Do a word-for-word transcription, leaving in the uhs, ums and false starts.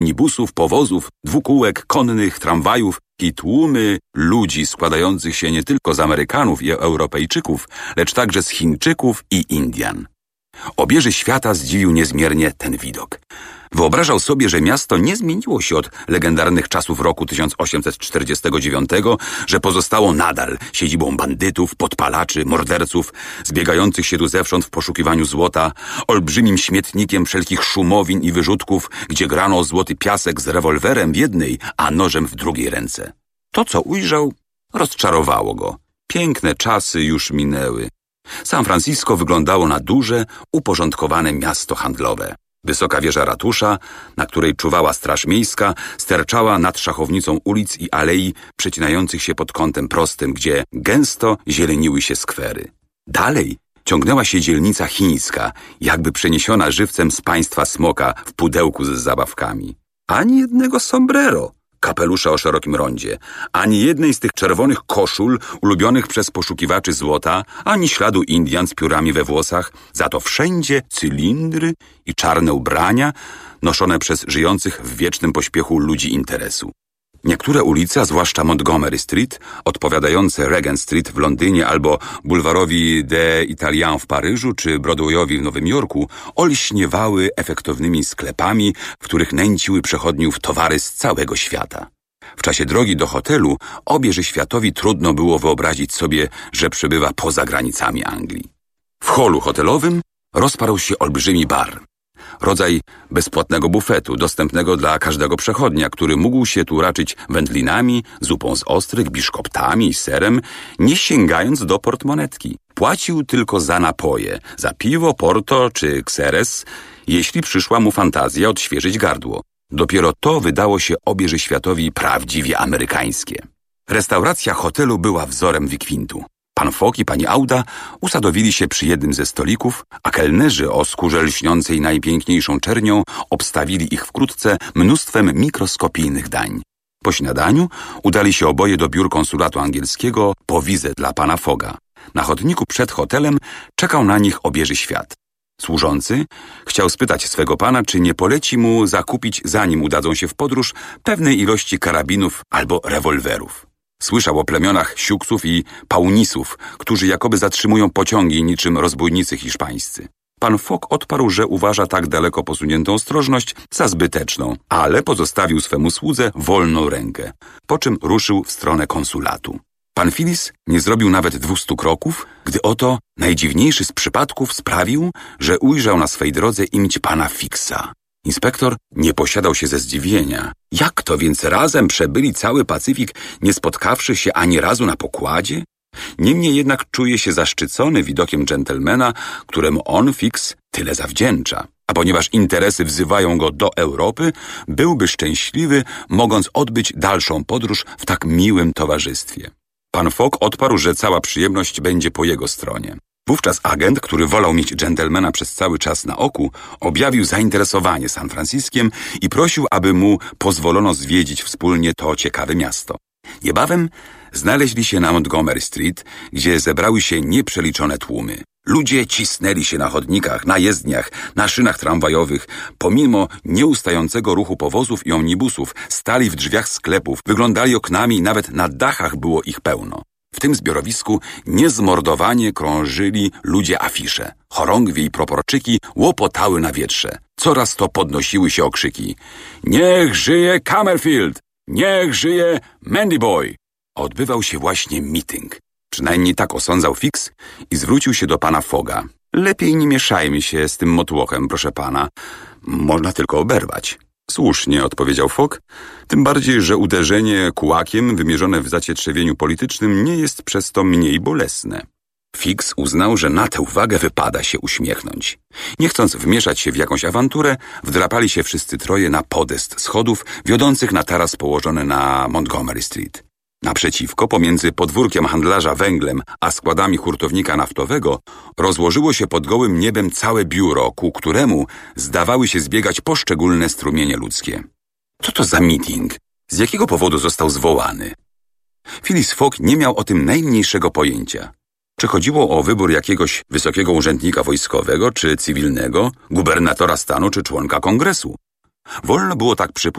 omnibusów, powozów, dwukółek, konnych, tramwajów i tłumy ludzi składających się nie tylko z Amerykanów i Europejczyków, lecz także z Chińczyków i Indian. Obieży świata zdziwił niezmiernie ten widok. Wyobrażał sobie, że miasto nie zmieniło się od legendarnych czasów roku tysiąc osiemset czterdziestego dziewiątego, że pozostało nadal siedzibą bandytów, podpalaczy, morderców, zbiegających się tu zewsząd w poszukiwaniu złota, olbrzymim śmietnikiem wszelkich szumowin i wyrzutków, gdzie grano o złoty piasek z rewolwerem w jednej, a nożem w drugiej ręce. To, co ujrzał, rozczarowało go. Piękne czasy już minęły. San Francisco wyglądało na duże, uporządkowane miasto handlowe. Wysoka wieża ratusza, na której czuwała straż miejska, sterczała nad szachownicą ulic i alei przecinających się pod kątem prostym, gdzie gęsto zieleniły się skwery. Dalej ciągnęła się dzielnica chińska, jakby przeniesiona żywcem z państwa smoka w pudełku z zabawkami. Ani jednego sombrero, kapelusza o szerokim rondzie, ani jednej z tych czerwonych koszul ulubionych przez poszukiwaczy złota, ani śladu Indian z piórami we włosach, za to wszędzie cylindry i czarne ubrania noszone przez żyjących w wiecznym pośpiechu ludzi interesu. Niektóre ulice, a zwłaszcza Montgomery Street, odpowiadające Regent Street w Londynie albo bulwarowi des Italiens w Paryżu czy Broadwayowi w Nowym Jorku, olśniewały efektownymi sklepami, w których nęciły przechodniów towary z całego świata. W czasie drogi do hotelu obieży światowi trudno było wyobrazić sobie, że przebywa poza granicami Anglii. W holu hotelowym rozparł się olbrzymi bar. Rodzaj bezpłatnego bufetu, dostępnego dla każdego przechodnia, który mógł się tu raczyć wędlinami, zupą z ostryg, biszkoptami i serem, nie sięgając do portmonetki. Płacił tylko za napoje, za piwo, porto czy kseres, jeśli przyszła mu fantazja odświeżyć gardło. Dopiero to wydało się obieży światowi prawdziwie amerykańskie. Restauracja hotelu była wzorem wykwintu. Pan Fogg i pani Auda usadowili się przy jednym ze stolików, a kelnerzy o skórze lśniącej najpiękniejszą czernią obstawili ich wkrótce mnóstwem mikroskopijnych dań. Po śniadaniu udali się oboje do biur konsulatu angielskiego po wizę dla pana Fogga. Na chodniku przed hotelem czekał na nich obieży świat. Służący chciał spytać swego pana, czy nie poleci mu zakupić, zanim udadzą się w podróż, pewnej ilości karabinów albo rewolwerów. Słyszał o plemionach siuksów i paunisów, którzy jakoby zatrzymują pociągi niczym rozbójnicy hiszpańscy. Pan Fogg odparł, że uważa tak daleko posuniętą ostrożność za zbyteczną, ale pozostawił swemu słudze wolną rękę, po czym ruszył w stronę konsulatu. Pan Phillis nie zrobił nawet dwustu kroków, gdy oto najdziwniejszy z przypadków sprawił, że ujrzał na swej drodze imć pana Fixa. Inspektor nie posiadał się ze zdziwienia. Jak to więc razem przebyli cały Pacyfik, nie spotkawszy się ani razu na pokładzie? Niemniej jednak czuje się zaszczycony widokiem dżentelmena, któremu on, Fix, tyle zawdzięcza. A ponieważ interesy wzywają go do Europy, byłby szczęśliwy, mogąc odbyć dalszą podróż w tak miłym towarzystwie. Pan Fogg odparł, że cała przyjemność będzie po jego stronie. Wówczas agent, który wolał mieć dżentelmena przez cały czas na oku, objawił zainteresowanie San Franciskiem i prosił, aby mu pozwolono zwiedzić wspólnie to ciekawe miasto. Niebawem znaleźli się na Montgomery Street, gdzie zebrały się nieprzeliczone tłumy. Ludzie cisnęli się na chodnikach, na jezdniach, na szynach tramwajowych. Pomimo nieustającego ruchu powozów i omnibusów, stali w drzwiach sklepów, wyglądali oknami i nawet na dachach było ich pełno. W tym zbiorowisku niezmordowanie krążyli ludzie afisze. Chorągwie i proporczyki łopotały na wietrze. Coraz to podnosiły się okrzyki. Niech żyje Kamerfield! Niech żyje Mandy Boy! Odbywał się właśnie meeting. Przynajmniej tak osądzał Fix i zwrócił się do pana Fogga. Lepiej nie mieszajmy się z tym motłochem, proszę pana. Można tylko oberwać. Słusznie, odpowiedział Fogg, tym bardziej, że uderzenie kułakiem wymierzone w zacietrzewieniu politycznym nie jest przez to mniej bolesne. Fix uznał, że na tę uwagę wypada się uśmiechnąć. Nie chcąc wmieszać się w jakąś awanturę, wdrapali się wszyscy troje na podest schodów wiodących na taras położony na Montgomery Street. Naprzeciwko, pomiędzy podwórkiem handlarza węglem a składami hurtownika naftowego, rozłożyło się pod gołym niebem całe biuro, ku któremu zdawały się zbiegać poszczególne strumienie ludzkie. Co to za meeting? Z jakiego powodu został zwołany? Phileas Fogg nie miał o tym najmniejszego pojęcia. Czy chodziło o wybór jakiegoś wysokiego urzędnika wojskowego czy cywilnego, gubernatora stanu czy członka kongresu? Wolno było tak przypuszczać,